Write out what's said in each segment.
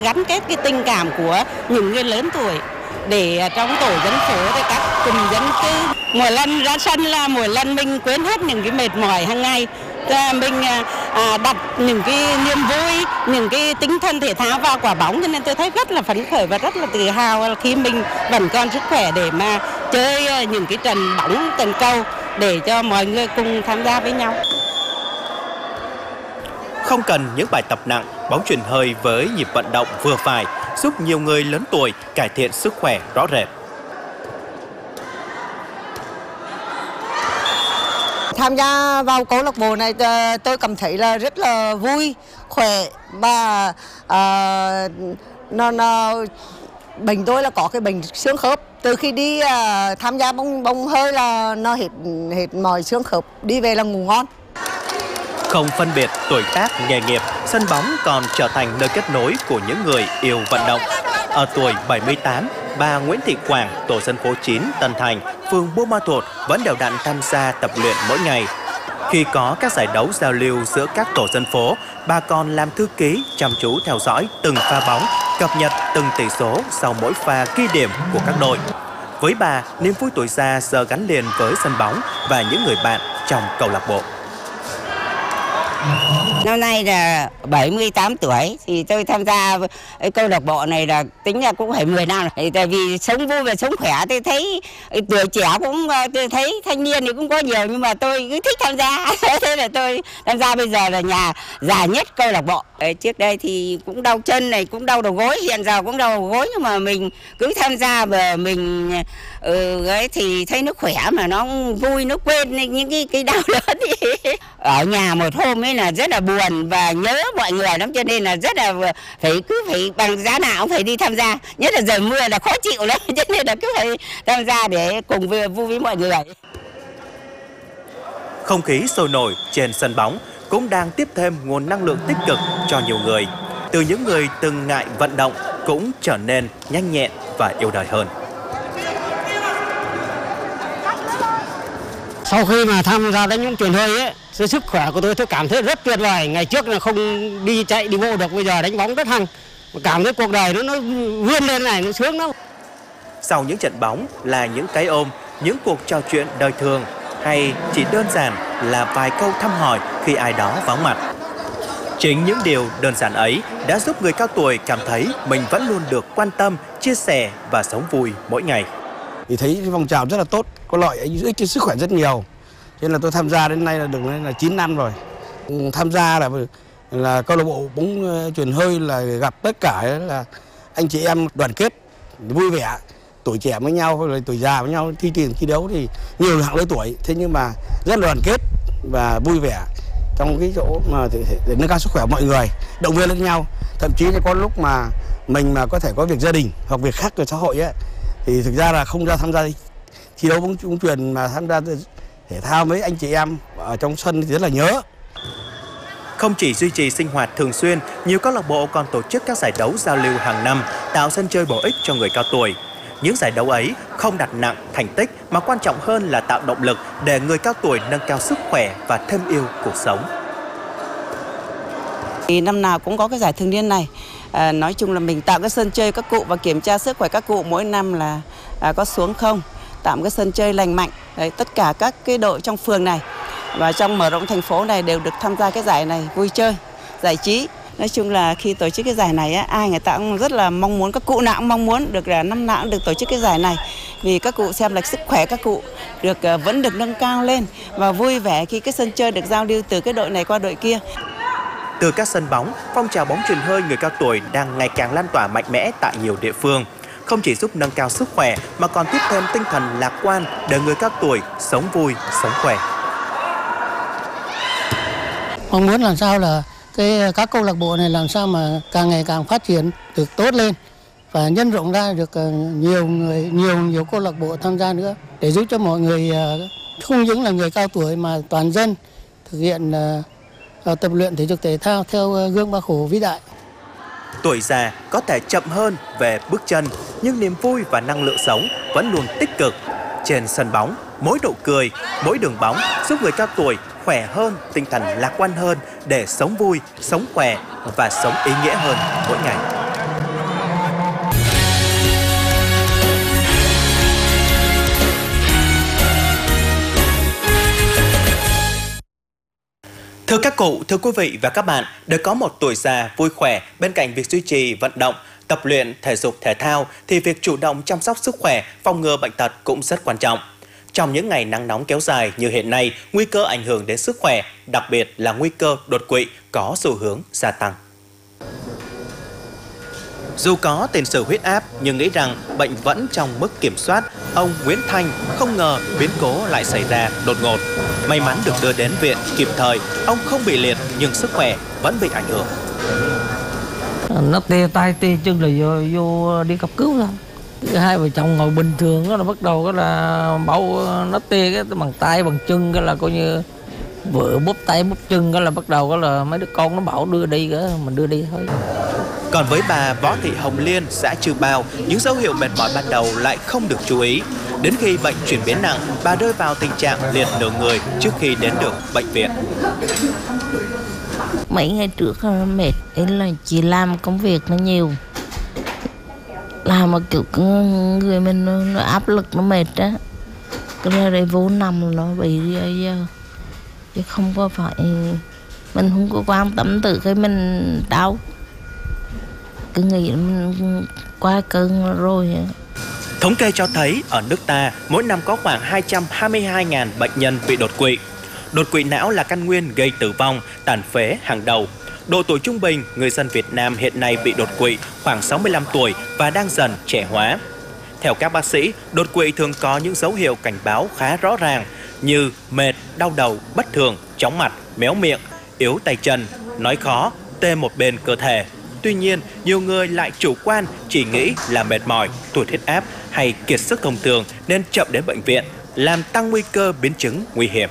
Gắn kết cái tình cảm của những người lớn tuổi để trong tổ dân phố với các cùng dân cư. Mỗi lần ra sân là mỗi lần mình quên hết những cái mệt mỏi hàng ngày. Mình đặt những cái niềm vui, những cái tinh thần thể thao vào quả bóng, cho nên tôi thấy rất là phấn khởi và rất là tự hào khi mình vẫn còn sức khỏe để mà chơi những cái trận bóng, trận cầu để cho mọi người cùng tham gia với nhau. Không cần những bài tập nặng, bóng chuyền hơi với nhịp vận động vừa phải giúp nhiều người lớn tuổi cải thiện sức khỏe rõ rệt. Tham gia vào câu lạc bộ này tôi cảm thấy là rất là vui, khỏe và bệnh tôi là có cái bệnh xương khớp. Từ khi đi tham gia bóng hơi là nó hết mọi xương khớp, đi về là ngủ ngon. Không phân biệt tuổi tác, nghề nghiệp, sân bóng còn trở thành nơi kết nối của những người yêu vận động. Ở tuổi 78, bà Nguyễn Thị Quảng, tổ dân phố 9, Tân Thành, phường Buôn Ma Thuột vẫn đều đặn tham gia tập luyện mỗi ngày. Khi có các giải đấu giao lưu giữa các tổ dân phố, bà còn làm thư ký chăm chú theo dõi từng pha bóng, cập nhật từng tỷ số sau mỗi pha ghi điểm của các đội. Với bà, niềm vui tuổi già giờ gắn liền với sân bóng và những người bạn trong câu lạc bộ. Năm nay là 78 tuổi thì tôi tham gia câu lạc bộ này là tính là cũng phải 10 năm rồi. Tại vì sống vui và sống khỏe tôi thấy tuổi trẻ cũng tôi thấy thanh niên thì cũng có nhiều nhưng mà tôi cứ thích tham gia. Thế là tôi tham gia bây giờ là nhà già nhất câu lạc bộ. Trước đây thì cũng đau chân này, cũng đau đầu gối, hiện giờ cũng đau đầu gối nhưng mà mình cứ tham gia và mình ấy thì thấy nó khỏe mà nó vui, nó quên những cái đau lớn đi. Ở nhà một hôm ấy là rất là buồn và nhớ mọi người lắm, cho nên là rất là phải bằng giá nào cũng phải đi tham gia, nhất là giờ mưa là khó chịu lắm, cho nên là cứ phải tham gia để cùng vui với mọi người. Không khí sôi nổi trên sân bóng cũng đang tiếp thêm nguồn năng lượng tích cực cho nhiều người. Từ những người từng ngại vận động cũng trở nên nhanh nhẹn và yêu đời hơn. Sau khi mà tham gia đánh bóng chuyền hơi ấy, sức khỏe của tôi cảm thấy rất tuyệt vời. Ngày trước là không đi chạy đi bộ được, bây giờ đánh bóng rất hăng. Cảm thấy cuộc đời nó vươn lên này, nó sướng lắm. Sau những trận bóng là những cái ôm, những cuộc trò chuyện đời thường hay chỉ đơn giản là vài câu thăm hỏi khi ai đó vắng mặt. Chính những điều đơn giản ấy đã giúp người cao tuổi cảm thấy mình vẫn luôn được quan tâm, chia sẻ và sống vui mỗi ngày. Thì thấy phong trào rất là tốt, có lợi ích cho sức khỏe rất nhiều. Cho nên là tôi tham gia đến nay là 9 năm rồi. Tham gia là câu lạc bộ bóng chuyền hơi là gặp tất cả là anh chị em đoàn kết, vui vẻ, tuổi trẻ với nhau rồi tuổi già với nhau thi đấu thì nhiều hạng lứa tuổi, thế nhưng mà rất là đoàn kết và vui vẻ trong cái chỗ mà để nâng cao sức khỏe mọi người, động viên lẫn nhau. Thậm chí là có lúc mà mình mà có thể có việc gia đình hoặc việc khác của xã hội ấy, thì thực ra là không ra tham gia thi đấu bóng chuyền mà tham gia thể thao với anh chị em ở trong sân thì rất là nhớ. Không chỉ duy trì sinh hoạt thường xuyên, nhiều câu lạc bộ còn tổ chức các giải đấu giao lưu hàng năm, tạo sân chơi bổ ích cho người cao tuổi. Những giải đấu ấy không đặt nặng thành tích mà quan trọng hơn là tạo động lực để người cao tuổi nâng cao sức khỏe và thêm yêu cuộc sống. Thì năm nào cũng có cái giải thường niên này. Nói chung là mình tạo cái sân chơi các cụ và kiểm tra sức khỏe các cụ mỗi năm là có xuống không, tạo cái sân chơi lành mạnh. Đấy, tất cả các cái đội trong phường này và trong mở rộng thành phố này đều được tham gia cái giải này, vui chơi, giải trí. Nói chung là khi tổ chức cái giải này ai người ta cũng rất là mong muốn, các cụ nào cũng mong muốn được là năm nào cũng được tổ chức cái giải này, vì các cụ xem là sức khỏe các cụ vẫn được nâng cao lên và vui vẻ khi cái sân chơi được giao lưu từ cái đội này qua đội kia. Từ các sân bóng, phong trào bóng chuyền hơi người cao tuổi đang ngày càng lan tỏa mạnh mẽ tại nhiều địa phương. Không chỉ giúp nâng cao sức khỏe mà còn tiếp thêm tinh thần lạc quan để người cao tuổi sống vui, sống khỏe. Mong muốn làm sao là các câu lạc bộ này làm sao mà càng ngày càng phát triển được tốt lên và nhân rộng ra được nhiều câu lạc bộ tham gia nữa để giúp cho mọi người không những là người cao tuổi mà toàn dân thực hiện tập luyện thể dục thể thao theo gương Bác Hồ vĩ đại. Tuổi già có thể chậm hơn về bước chân, nhưng niềm vui và năng lượng sống vẫn luôn tích cực. Trên sân bóng, mỗi nụ cười, mỗi đường bóng giúp người cao tuổi khỏe hơn, tinh thần lạc quan hơn để sống vui, sống khỏe và sống ý nghĩa hơn mỗi ngày. Thưa các cụ, thưa quý vị và các bạn, để có một tuổi già vui khỏe, bên cạnh việc duy trì vận động, tập luyện thể dục thể thao thì việc chủ động chăm sóc sức khỏe, phòng ngừa bệnh tật cũng rất quan trọng. Trong những ngày nắng nóng kéo dài như hiện nay, nguy cơ ảnh hưởng đến sức khỏe, đặc biệt là nguy cơ đột quỵ có xu hướng gia tăng. Dù có tiền sử huyết áp nhưng nghĩ rằng bệnh vẫn trong mức kiểm soát, ông Nguyễn Thanh không ngờ biến cố lại xảy ra đột ngột. May mắn được đưa đến viện kịp thời, ông không bị liệt nhưng sức khỏe vẫn bị ảnh hưởng. Nó tê tay tê chân là vô đi cấp cứu thôi. Hai vợ chồng ngồi bình thường đó là bắt đầu cái là bảo nó tê cái bằng tay bằng chân, cái là coi như vợ bóp tay bóp chân, cái là bắt đầu cái là mấy đứa con nó bảo đưa đi, cái mình đưa đi thôi. Còn với bà Võ Thị Hồng Liên, xã Chư Bao, những dấu hiệu mệt mỏi ban đầu lại không được chú ý. Đến khi bệnh chuyển biến nặng, bà rơi vào tình trạng liệt nửa người trước khi đến được bệnh viện. Mấy ngày trước là mệt, ấy là chỉ làm công việc nó nhiều, làm mà kiểu người mình nó áp lực nó mệt á, cái là đây vô nằm nó bị giờ, chứ không có phải mình không có quan tâm từ cái mình đau, cứ nghĩ mình qua cơn rồi. Thống kê cho thấy ở nước ta mỗi năm có khoảng 222.000 bệnh nhân bị đột quỵ. Đột quỵ não là căn nguyên gây tử vong, tàn phế hàng đầu. Độ tuổi trung bình người dân Việt Nam hiện nay bị đột quỵ khoảng 65 tuổi và đang dần trẻ hóa. Theo các bác sĩ, đột quỵ thường có những dấu hiệu cảnh báo khá rõ ràng như mệt, đau đầu, bất thường, chóng mặt, méo miệng, yếu tay chân, nói khó, tê một bên cơ thể. Tuy nhiên, nhiều người lại chủ quan chỉ nghĩ là mệt mỏi, tụt huyết áp hay kiệt sức thông thường nên chậm đến bệnh viện, làm tăng nguy cơ biến chứng nguy hiểm.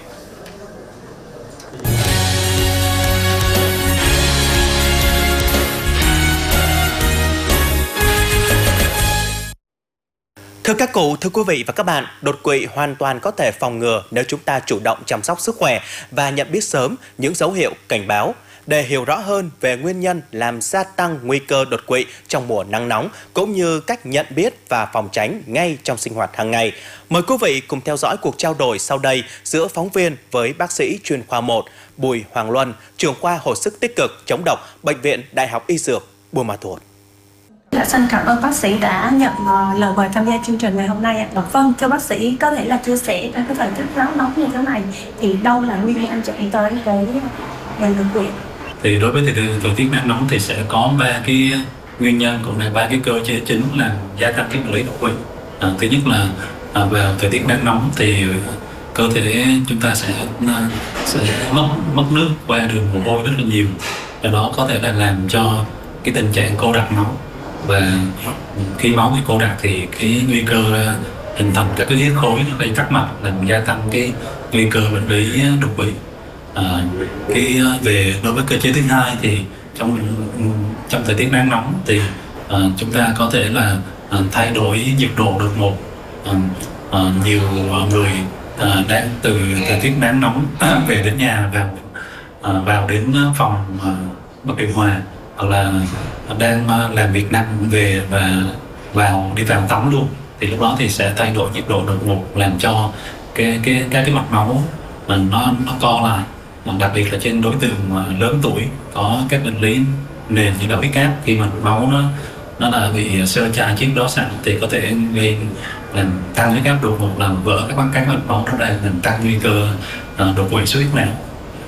Thưa các cụ, thưa quý vị và các bạn, đột quỵ hoàn toàn có thể phòng ngừa nếu chúng ta chủ động chăm sóc sức khỏe và nhận biết sớm những dấu hiệu cảnh báo. Để hiểu rõ hơn về nguyên nhân làm gia tăng nguy cơ đột quỵ trong mùa nắng nóng, cũng như cách nhận biết và phòng tránh ngay trong sinh hoạt hàng ngày, mời quý vị cùng theo dõi cuộc trao đổi sau đây giữa phóng viên với bác sĩ chuyên khoa 1 Bùi Hoàng Luân, trưởng khoa hồi sức tích cực chống độc, Bệnh viện Đại học Y Dược, Buôn Ma Thuột. Xin cảm ơn bác sĩ đã nhận lời mời tham gia chương trình ngày hôm nay. Vâng, thưa bác sĩ, có thể là chia sẻ về cái thời tiết nắng nóng như thế này thì đâu là nguyên nhân dẫn tới cái đột quỵ? Thì đối với thời tiết nắng nóng thì sẽ có 3 cái nguyên nhân, cũng là 3 cái cơ chế chính làm gia tăng cái bệnh lý đột quỵ. Thứ nhất là vào thời tiết nắng nóng thì cơ thể chúng ta sẽ mất nước qua đường mồ hôi rất là nhiều, và đó có thể là làm cho cái tình trạng cô đặc máu, và khi máu bị cô đặc thì cái nguy cơ hình thành các cái huyết khối nó gây tắc mạch, làm gia tăng cái nguy cơ bệnh lý đột quỵ. Về đối với cơ chế thứ hai thì trong thời tiết nắng nóng thì chúng ta có thể là thay đổi nhiệt độ đột ngột. Nhiều người đang từ thời tiết nắng nóng về đến nhà vào đến phòng bất điều hòa, hoặc là đang làm việc nặng về và đi vào tắm luôn, thì lúc đó thì sẽ thay đổi nhiệt độ đột ngột, làm cho cái mạch máu mình nó co lại, đặc biệt là trên đối tượng lớn tuổi có các bệnh lý nền như là huyết áp. Khi mà máu nó đã bị sơ chai trước đó sẵn thì có thể gây làm tăng huyết áp đột ngột, làm vỡ các mạch máu, nó đang làm tăng nguy cơ đột quỵ xuất huyết não.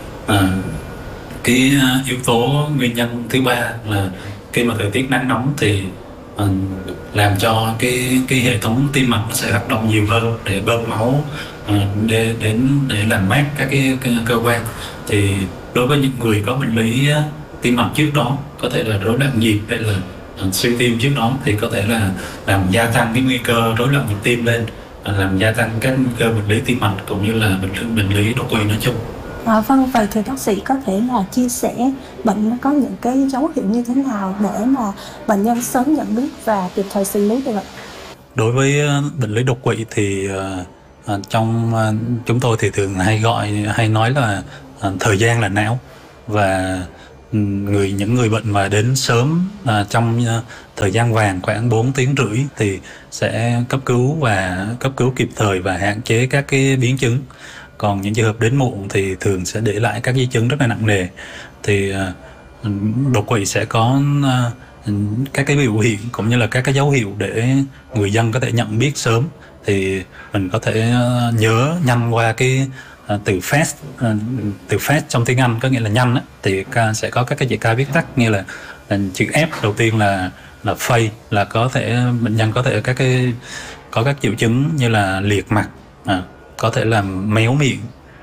Cái yếu tố nguyên nhân thứ ba là khi mà thời tiết nắng nóng thì làm cho cái hệ thống tim mạch nó sẽ hoạt động nhiều hơn để bơm máu để làm mát các cái cơ quan. Thì đối với những người có bệnh lý tim mạch trước đó, có thể là rối loạn nhịp hay là suy tim trước đó, thì có thể là làm gia tăng cái nguy cơ rối loạn nhịp tim lên, làm gia tăng các nguy cơ bệnh lý tim mạch cũng như là bệnh lý đột quỵ nói chung. Vâng, vậy thì bác sĩ có thể là chia sẻ bệnh nó có những cái dấu hiệu như thế nào để mà bệnh nhân sớm nhận biết và kịp thời xử lý được ạ? Đối với bệnh lý đột quỵ thì trong chúng tôi thì thường hay nói là thời gian là não, và những người bệnh mà đến sớm trong thời gian vàng khoảng 4 tiếng rưỡi thì sẽ cấp cứu kịp thời và hạn chế các cái biến chứng. Còn những trường hợp đến muộn thì thường sẽ để lại các di chứng rất là nặng nề. Thì đột quỵ sẽ có các cái biểu hiện cũng như là các cái dấu hiệu để người dân có thể nhận biết sớm. Thì mình có thể nhớ nhanh qua cái từ fast trong tiếng Anh có nghĩa là nhanh á, thì sẽ có các cái chữ K viết tắt, như là chữ F đầu tiên là face, là có thể bệnh nhân có thể có các triệu chứng như là liệt mặt, có thể là méo miệng,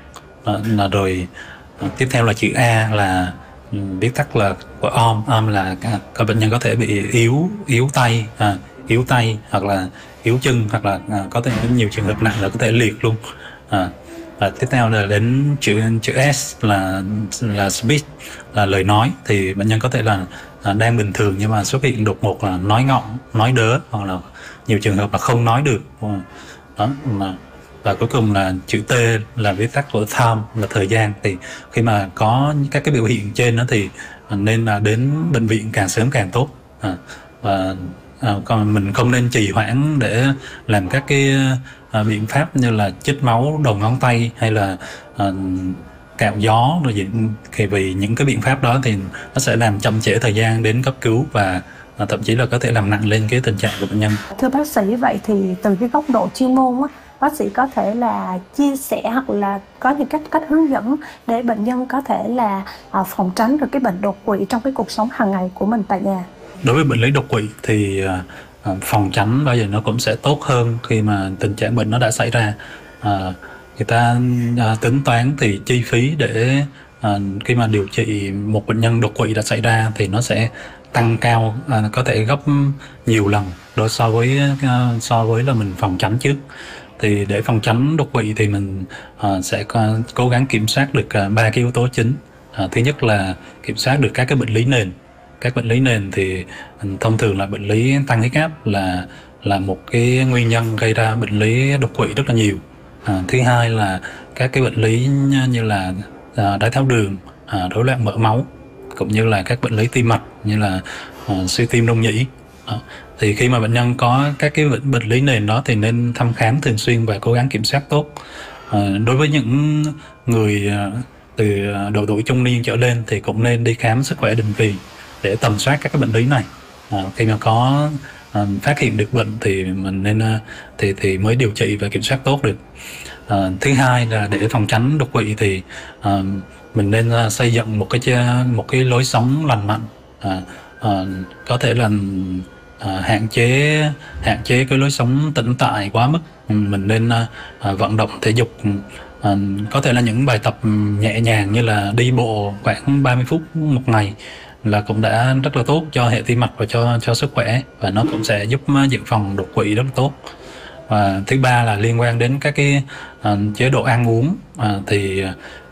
rồi tiếp theo là chữ A là viết tắt là của arm là các bệnh nhân có thể bị yếu tay hoặc là yếu chân, hoặc là có thể nhiều trường hợp nặng là có thể liệt luôn. Và tiếp theo là đến chữ S là speech, là lời nói. Thì bệnh nhân có thể là đang bình thường nhưng mà xuất hiện đột ngột là nói ngọng, nói đớ, hoặc là nhiều trường hợp là không nói được. Đó, và cuối cùng là chữ T là viết tắt của time, là thời gian. Thì khi mà có các cái biểu hiện trên đó thì nên là đến bệnh viện càng sớm càng tốt. Và còn mình không nên trì hoãn để làm các cái biện pháp như là chích máu đầu ngón tay hay là cạo gió rồi gì. Vì những cái biện pháp đó thì nó sẽ làm chậm trễ thời gian đến cấp cứu và thậm chí là có thể làm nặng lên cái tình trạng của bệnh nhân. Thưa bác sĩ, vậy thì từ cái góc độ chuyên môn á, bác sĩ có thể là chia sẻ hoặc là có những cách hướng dẫn để bệnh nhân có thể là phòng tránh được cái bệnh đột quỵ trong cái cuộc sống hàng ngày của mình tại nhà? Đối với bệnh lý đột quỵ thì phòng tránh bao giờ nó cũng sẽ tốt hơn khi mà tình trạng bệnh nó đã xảy ra. Người ta tính toán thì chi phí để khi mà điều trị một bệnh nhân đột quỵ đã xảy ra thì nó sẽ tăng cao, có thể gấp nhiều lần so với là mình phòng tránh trước. Thì để phòng tránh đột quỵ thì mình sẽ cố gắng kiểm soát được 3 cái yếu tố chính. Thứ nhất là kiểm soát được các cái bệnh lý nền. Các bệnh lý nền thì thông thường là bệnh lý tăng huyết áp là một cái nguyên nhân gây ra bệnh lý đột quỵ rất là nhiều. Thứ hai là các cái bệnh lý như là đái tháo đường, rối loạn mỡ máu, cũng như là các bệnh lý tim mạch như là suy tim rung nhĩ. Thì khi mà bệnh nhân có các cái bệnh lý nền đó thì nên thăm khám thường xuyên và cố gắng kiểm soát tốt. Đối với những người từ độ tuổi trung niên trở lên thì cũng nên đi khám sức khỏe định kỳ để tầm soát các cái bệnh lý này. Khi mà có phát hiện được bệnh thì mình nên thì mới điều trị và kiểm soát tốt được. Thứ hai là để phòng tránh đột quỵ thì mình nên xây dựng một cái lối sống lành mạnh. Có thể là hạn chế cái lối sống tĩnh tại quá mức. Mình nên vận động thể dục, có thể là những bài tập nhẹ nhàng như là đi bộ khoảng 30 phút một ngày là cũng đã rất là tốt cho hệ tim mạch và cho sức khỏe, và nó cũng sẽ giúp dự phòng đột quỵ rất là tốt. Và thứ ba là liên quan đến các cái chế độ ăn uống. Thì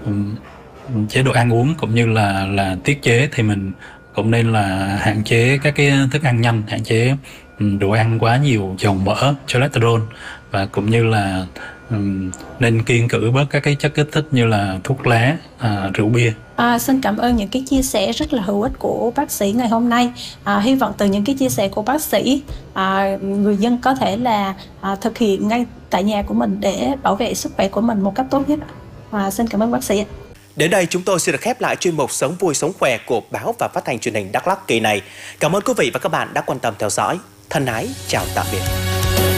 chế độ ăn uống cũng như là tiết chế thì mình cũng nên là hạn chế các cái thức ăn nhanh, hạn chế đồ ăn quá nhiều dầu mỡ, cholesterol, và cũng như là nên kiêng cữ bớt các cái chất kích thích như là thuốc lá, rượu bia. Xin cảm ơn những cái chia sẻ rất là hữu ích của bác sĩ ngày hôm nay. Hy vọng từ những cái chia sẻ của bác sĩ, người dân có thể là thực hiện ngay tại nhà của mình để bảo vệ sức khỏe của mình một cách tốt nhất. Xin cảm ơn bác sĩ. Đến đây chúng tôi xin được khép lại chuyên mục Sống Vui Sống Khỏe của Báo và Phát thanh Truyền hình Đắk Lắk kỳ này. Cảm ơn quý vị và các bạn đã quan tâm theo dõi. Thân ái, chào tạm biệt.